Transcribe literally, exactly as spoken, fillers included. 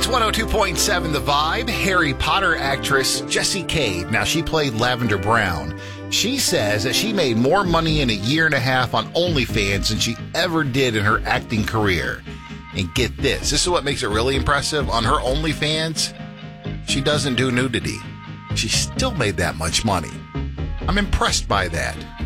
one oh two point seven The Vibe. Harry Potter actress Jessie Cade. Now, she played Lavender Brown. She says that she made more money in a year and a half on OnlyFans than she ever did in her acting career. And get this. This is what makes it really impressive. On her OnlyFans, she doesn't do nudity. She still made that much money. I'm impressed by that.